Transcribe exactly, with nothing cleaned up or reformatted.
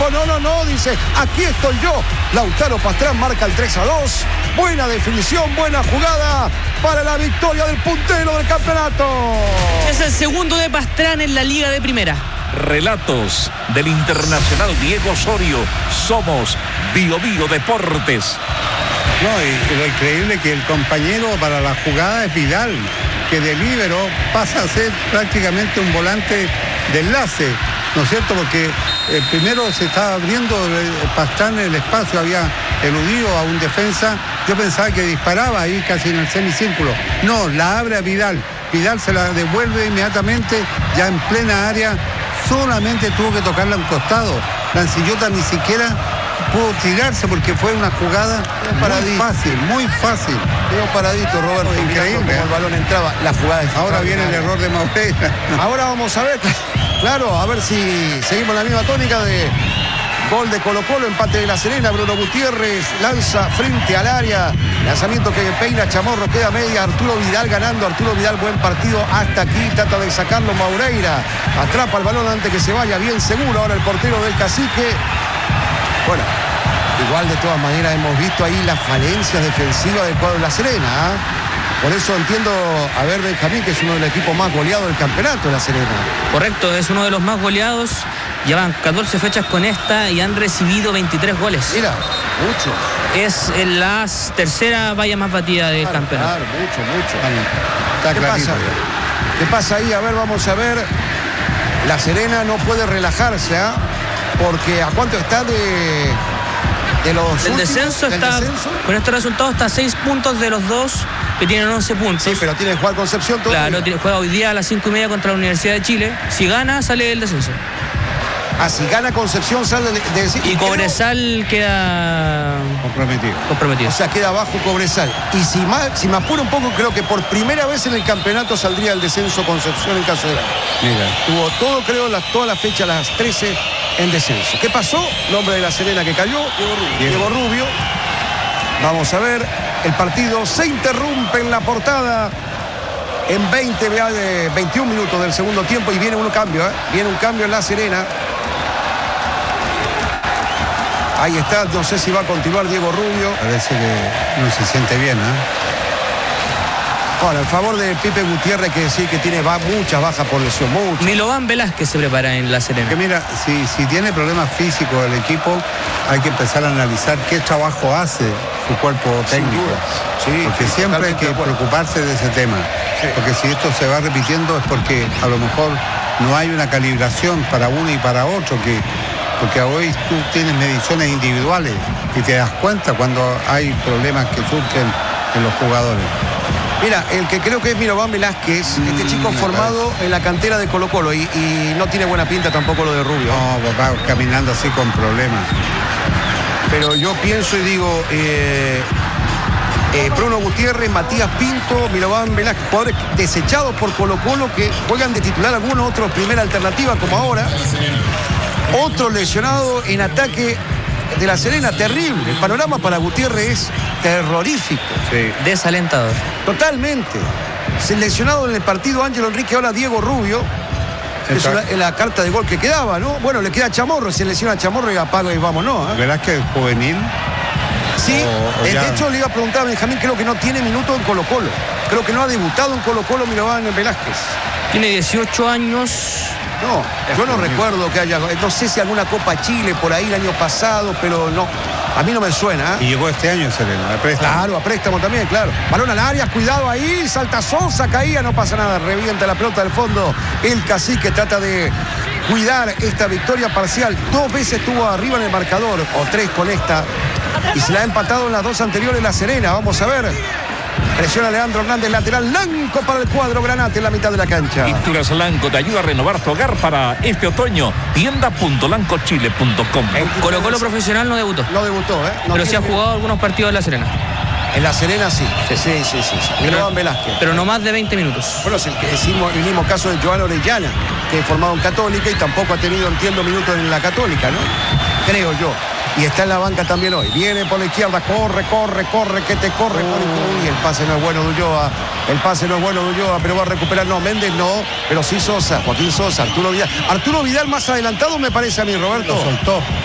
dijo, no, no, no, dice, aquí estoy yo. Lautaro Pastrán marca el tres a dos. Buena definición, buena jugada para la victoria del puntero del campeonato. Es el segundo de Pastrán en la Liga de Primera. Relatos del internacional Diego Osorio. Somos Bio Bio Deportes. No, y, y lo increíble que el compañero para la jugada es Vidal, que de líbero pasa a ser prácticamente un volante de enlace, ¿no es cierto? Porque el primero se estaba abriendo Pastrán en el espacio, había eludido a un defensa. Yo pensaba que disparaba ahí casi en el semicírculo. No, la abre a Vidal. Vidal se la devuelve inmediatamente, ya en plena área. Solamente tuvo que tocarla a un costado. La Ancillota ni siquiera pudo tirarse porque fue una jugada muy fácil, muy fácil. Quedó paradito, Roberto, increíble como el balón entraba. La jugada es ahora viene el error de Moreira. Ahora vamos a ver, claro, a ver si seguimos la misma tónica de gol de Colo Colo, empate de La Serena. Bruno Gutiérrez lanza frente al área, lanzamiento que peina Chamorro, queda media. Arturo Vidal ganando, Arturo Vidal, buen partido hasta aquí, trata de sacarlo Moreira, atrapa el balón antes que se vaya, bien seguro ahora el portero del Cacique. Bueno, igual de todas maneras hemos visto ahí las falencias defensivas del cuadro de La Serena, ¿eh? Por eso entiendo a ver Benjamín, que es uno de los equipos más goleados del campeonato de La Serena. Correcto, es uno de los más goleados. Llevan catorce fechas con esta y han recibido veintitrés goles. Mira, mucho. Es la tercera valla más batida del claro, campeonato. Claro, mucho, mucho. Está ¿Qué clarito. pasa? ¿Qué pasa ahí? A ver, vamos a ver. La Serena no puede relajarse, ¿ah? ¿eh? Porque ¿a cuánto está de, de los El últimos? descenso ¿Del está, descenso? con estos resultados está a seis puntos de los dos que tienen once puntos. Sí, pero tiene que jugar Concepción todavía. Claro, tiene- juega hoy día a las cinco y media contra la Universidad de Chile. Si gana, sale del descenso. Ah, si gana Concepción, sale de, de Y Cobresal queda Comprometido. comprometido. O sea, queda abajo Cobresal. Y si, más, si me apuro un poco, creo que por primera vez en el campeonato saldría el descenso Concepción en caso de ganar. Mira. Tuvo todo, creo, las, toda la fecha, las trece en descenso. ¿Qué pasó? Nombre de La Serena que cayó. Diego Rubio. Diego Rubio. Vamos a ver. El partido se interrumpe en la portada. En veinte, veintiún minutos del segundo tiempo. Y viene un cambio, ¿eh? Viene un cambio en La Serena. Ahí está, no sé si va a continuar Diego Rubio. Parece que no se siente bien, ¿eh? Ahora, en favor de Pipe Gutiérrez, que sí que tiene va, muchas bajas por lesión, muchas. Milovan Velázquez se prepara en La Serena. Que mira, si, si tiene problemas físicos el equipo, hay que empezar a analizar qué trabajo hace su cuerpo técnico. Sí, porque siempre hay que preocuparse de ese tema. Sí. Porque si esto se va repitiendo es porque a lo mejor no hay una calibración para uno y para otro, que porque hoy tú tienes mediciones individuales y te das cuenta cuando hay problemas que surgen en los jugadores. Mira, el que creo que es Milovan Velázquez, mm, este chico formado parece. en la cantera de Colo Colo y, y no tiene buena pinta tampoco lo de Rubio. No, pues va caminando así con problemas. Pero yo pienso y digo, eh, eh, Bruno Gutiérrez, Matías Pinto, Milovan Velázquez, jugadores desechados por Colo Colo que juegan de titular, algunos otros primera alternativa como ahora. Otro lesionado en ataque de La Serena, terrible. El panorama para Gutiérrez es terrorífico. Sí. Desalentador. Totalmente. Seleccionado en el partido Ángelo Enrique, ahora Diego Rubio. Es una, en la carta de gol que quedaba, ¿no? Bueno, le queda a Chamorro, se lesiona a Chamorro y apaga y vámonos, ¿eh? ¿Verás que es juvenil? Sí, o, o de ya... hecho le iba a preguntar a Benjamín, creo que no tiene minuto en Colo Colo. Creo que no ha debutado en Colo Colo Milovan Velázquez. Tiene dieciocho años. No, yo no recuerdo que haya, no sé si alguna Copa Chile por ahí el año pasado, pero no, a mí no me suena. ¿Eh? Y llegó este año, Serena, a préstamo. Claro, a préstamo también, claro. Balón al área, cuidado ahí, salta Sosa, caía, no pasa nada, revienta la pelota del fondo. El Cacique trata de cuidar esta victoria parcial. Dos veces estuvo arriba en el marcador, o tres con esta, y se la ha empatado en las dos anteriores La Serena. Vamos a ver. Presiona Leandro Hernández, lateral, Lanco para el cuadro Granate en la mitad de la cancha. Pinturas Lanco te ayuda a renovar tu hogar para este otoño. tienda punto lanco chile punto com. Colo Colo profesional no debutó. No debutó, ¿eh? No pero sí ha jugado algunos partidos en La Serena. En La Serena sí. Sí, sí, sí. sí, sí. Pero, Velázquez. pero no más de veinte minutos. Bueno, es el, que decimos, el mismo caso de Joan Orellana, que es formado en Católica y tampoco ha tenido, entiendo, minutos en la Católica, ¿no? Creo yo. Y está en la banca también hoy. Viene por la izquierda, corre, corre, corre, que te corre. Oh. Uy, el pase no es bueno de Ulloa. El pase no es bueno de Ulloa, pero va a recuperar. No, Méndez no, pero sí Sosa, Joaquín Sosa, Arturo Vidal. Arturo Vidal más adelantado me parece a mí, Roberto. Lo soltó.